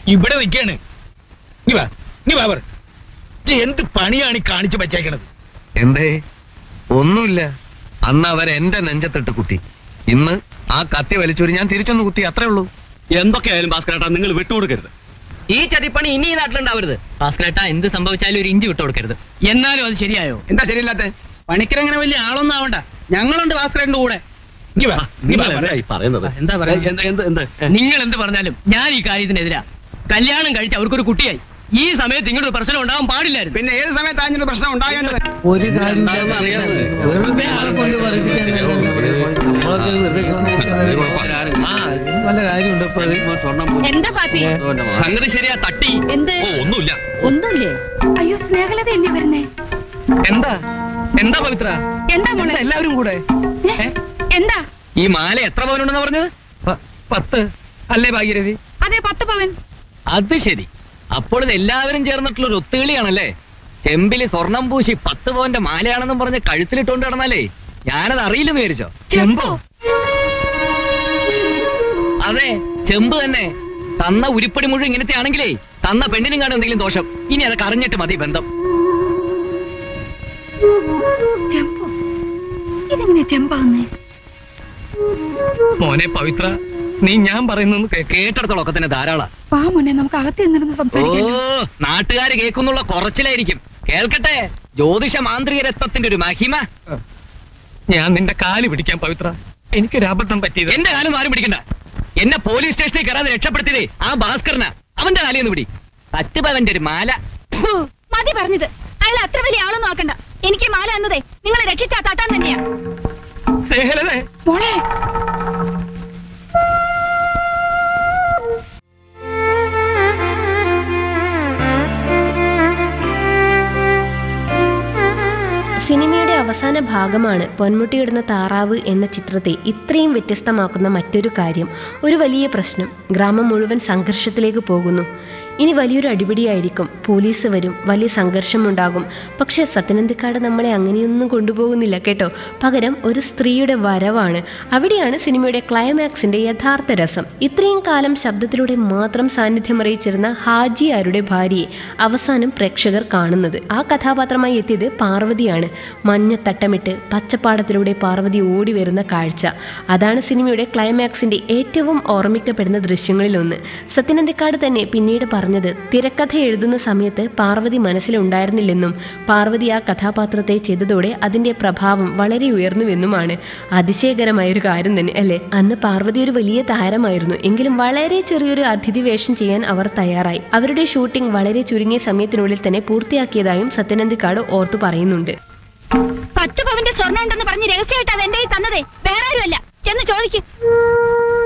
ഇവിടെ നിൽക്കാണ്. നീ വാ എന്ത് പണിയാണ് കാണിച്ചു വച്ചേക്കണത്? എന്തേ? ഒന്നുമില്ല. അന്ന് അവൻ എന്റെ നെഞ്ചത്തിട്ട് കുത്തി. ഇന്ന് ആ കത്തി വലിച്ചൊരു ഞാൻ തിരിച്ചൊന്ന് കുത്തി, അത്രേ ഉള്ളൂ. എന്തൊക്കെയായാലും ഭാസ്കരേട്ടാ നിങ്ങൾ വിട്ടുകൊടുക്കരുത്. ഈ ചതിപ്പണി ഇനി ഈ നാട്ടിലുണ്ടാവരുത്. ഭാസ്കരേട്ടാ എന്ത് സംഭവിച്ചാലും ഒരു ഇഞ്ചി വിട്ടുകൊടുക്കരുത്. എന്നാലും അത് ശരിയായോ? എന്താ ശരിയില്ലാത്ത? പണിക്കരങ്ങനെ വലിയ ആളൊന്നും ആവണ്ട, ഞങ്ങളുണ്ട് ഭാസ്കരന്റെ കൂടെ. പറയുന്നത് എന്താ പറയുക? നിങ്ങൾ എന്ത് പറഞ്ഞാലും ഞാൻ ഈ കാര്യത്തിനെതിരാ. കല്യാണം കഴിച്ച് അവർക്കൊരു കുട്ടിയായി. ഈ സമയത്ത് ഇങ്ങോട്ട് പ്രശ്നം ഉണ്ടാവാൻ പാടില്ലായിരുന്നു. പിന്നെ ഏത് സമയത്ത് അതിനൊരു പ്രശ്നം ഉണ്ടാകേണ്ടത്? ഒരു കാര്യം നല്ല കാര്യമുണ്ട്. എന്താ പാപ്പി? സംഗതി ശരിയാ. തട്ടി എന്ത്? ഒന്നുമില്ല. ഒന്നുമില്ലേ? അയ്യോ സ്നേഹലത എന്നെ വരുന്നേ. എന്താ പവിത്ര? എന്താ മോളെ? എല്ലാവരും കൂടെ എന്താ ഈ മാല എത്ര പവനുണ്ടെന്ന് പറഞ്ഞത്? 10 അല്ലേ ഭാഗ്യരഥി? അതെ 10 പവൻ. അത് ശരി. അപ്പോൾ ഇത് എല്ലാവരും ചേർന്നിട്ടുള്ള ഒരു ഒത്തുകളിയാണല്ലേ? ചെമ്പില് സ്വർണം പൂശി 10 പവന്റെ മാലയാണെന്നും പറഞ്ഞ് കഴുത്തിലിട്ടുകൊണ്ട് നടന്നാലേ ഞാനത് അറിയില്ലെന്ന് വിചാരിച്ചോ? ചെമ്പോ? അതെ, ചെമ്പ് തന്നെ. തന്ന ഉരുപ്പടി മുഴുവൻ ഇങ്ങനത്തെ ആണെങ്കിലേ തന്ന പെണ്ണിനും കാണും എന്തെങ്കിലും ദോഷം. ഇനി അതൊക്കെ അറിഞ്ഞിട്ട് മതി ബന്ധം. ചെമ്പോ? ഇതെങ്ങനെ ചെമ്പാന്നേ? മോനെ പവിത്ര, നീ ഞാൻ പറയുന്നത് കേട്ടെടുത്തോളൊക്കെ തന്നെ ധാരാളം. വാ മോനെ, നമുക്ക് അകത്ത് നിന്നിരുന്ന് സംസാരിക്കാം. ഓ, നാട്ടുകാര് കേൾക്കുന്നുള്ള കുറച്ചിലായിരിക്കും. കേൾക്കട്ടെ ജ്യോതിഷ മാന്ത്രിക രത്നത്തിന്റെ ഒരു മഹിമ. ഞാൻ നിന്റെ കാല് പിടിക്കാൻ പവിത്ര, എനിക്കൊരു അബദ്ധം പറ്റിയത്. എന്റെ കാലം ആരും പിടിക്കണ്ട. എന്നെ പോലീസ് സ്റ്റേഷനിൽ കയറാതെ രക്ഷപ്പെടുത്തിയതേ ആ ഭാസ്കരനാ. അവന്റെ കാലിയൊന്ന് പിടി. 10 പവന്റെ ഒരു മാല. മതി പറഞ്ഞത്. അയാൾ അത്ര വലിയ ആളൊന്നും ആക്കണ്ട. എനിക്ക് മാല എന്നതേ നിങ്ങളെ രക്ഷിച്ചാ തട്ടാൻ തന്നെയാ. മോളെ സിനിമയുടെ അവസാന ഭാഗമാണ് പൊന്മുട്ടിയിടുന്ന താറാവ് എന്ന ചിത്രത്തെ ഇത്രയും വ്യത്യസ്തമാക്കുന്ന മറ്റൊരു കാര്യം. ഒരു വലിയ പ്രശ്നം. ഗ്രാമം മുഴുവൻ സംഘർഷത്തിലേക്ക് പോകുന്നു. ഇനി വലിയൊരു അടിപിടിയായിരിക്കും. പോലീസ് വരും, വലിയ സംഘർഷമുണ്ടാകും. പക്ഷേ സത്യനന്ദിക്കാട് നമ്മളെ അങ്ങനെയൊന്നും കൊണ്ടുപോകുന്നില്ല കേട്ടോ. പകരം ഒരു സ്ത്രീയുടെ വരവാണ്. അവിടെയാണ് സിനിമയുടെ ക്ലൈമാക്സിന്റെ യഥാർത്ഥ രസം. ഇത്രയും കാലം ശബ്ദത്തിലൂടെ മാത്രം സാന്നിധ്യം അറിയിച്ചിരുന്ന ഹാജിയാരുടെ ഭാര്യയെ അവസാനം പ്രേക്ഷകർ കാണുന്നത്. ആ കഥാപാത്രമായി എത്തിയത് പാർവതിയാണ്. മഞ്ഞത്തട്ടമിട്ട് പച്ചപ്പാടത്തിലൂടെ പാർവതി ഓടി വരുന്ന കാഴ്ച, അതാണ് സിനിമയുടെ ക്ലൈമാക്സിന്റെ ഏറ്റവും ഓർമ്മിക്കപ്പെടുന്ന ദൃശ്യങ്ങളിലൊന്ന്. സത്യനന്ദിക്കാട് തന്നെ പിന്നീട് പറഞ്ഞത് തിരക്കഥ എഴുതുന്ന സമയത്ത് പാർവതി മനസ്സിലുണ്ടായിരുന്നില്ലെന്നും പാർവതി ആ കഥാപാത്രത്തെ ചെയ്തതോടെ അതിന്റെ പ്രഭാവം വളരെ ഉയർന്നുവെന്നുമാണ്. അതിശയകരമായൊരു കാര്യം തന്നെ അല്ലേ? അന്ന് പാർവതി ഒരു വലിയ താരമായിരുന്നു. എങ്കിലും വളരെ ചെറിയൊരു അതിഥി വേഷം ചെയ്യാൻ അവർ തയ്യാറായി. അവരുടെ ഷൂട്ടിംഗ് വളരെ ചുരുങ്ങിയ സമയത്തിനുള്ളിൽ തന്നെ പൂർത്തിയാക്കിയതായും സത്യനന്ദിക്കാട് ഓർത്തു പറയുന്നുണ്ട്. 10 പവന്റെ സ്വർണ്ണം ഉണ്ടെന്ന് പറഞ്ഞ് രഹസ്യമായിട്ട് അത് എന്റെ തന്നതേ വേറെ ആരുമല്ല. ചെന്ന് ചോദിക്കും.